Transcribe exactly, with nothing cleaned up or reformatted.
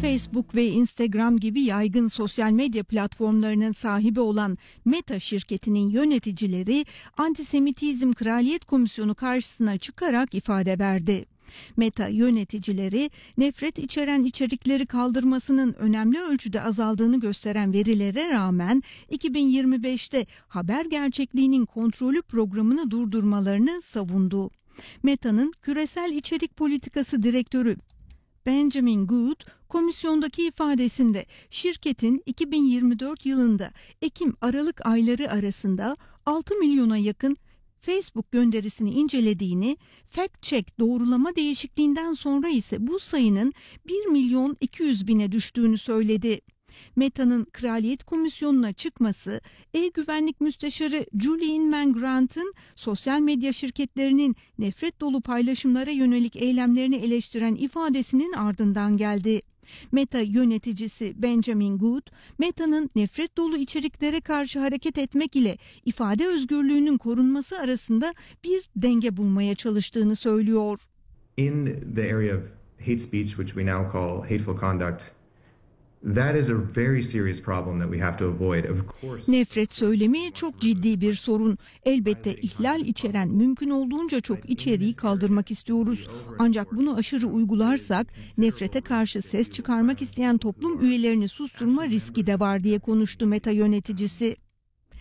Facebook ve Instagram gibi yaygın sosyal medya platformlarının sahibi olan Meta şirketinin yöneticileri Antisemitizm Kraliyet Komisyonu karşısına çıkarak ifade verdi. Meta yöneticileri nefret içeren içerikleri kaldırmasının önemli ölçüde azaldığını gösteren verilere rağmen iki bin yirmi beşte haber gerçekliğinin kontrolü programını durdurmalarını savundu. Meta'nın küresel içerik politikası direktörü Benjamin Good, komisyondaki ifadesinde şirketin iki bin yirmi dört yılında Ekim-Aralık ayları arasında altı milyona yakın Facebook gönderisini incelediğini, fact check doğrulama değişikliğinden sonra ise bu sayının bir milyon iki yüz bine düştüğünü söyledi. Meta'nın Kraliyet Komisyonu'na çıkması, e-güvenlik müsteşarı Julie Inman Grant'ın sosyal medya şirketlerinin nefret dolu paylaşımlara yönelik eylemlerini eleştiren ifadesinin ardından geldi. Meta yöneticisi Benjamin Good, Meta'nın nefret dolu içeriklere karşı hareket etmek ile ifade özgürlüğünün korunması arasında bir denge bulmaya çalıştığını söylüyor. In the area of hate speech, which we now call hateful conduct, that is a very serious problem that we have to avoid. Of course. Nefret söylemi çok ciddi bir sorun. Elbette ihlal içeren mümkün olduğunca çok içeriği kaldırmak istiyoruz. Ancak bunu aşırı uygularsak nefrete karşı ses çıkarmak isteyen toplum üyelerini susturma riski de var diye konuştu Meta yöneticisi.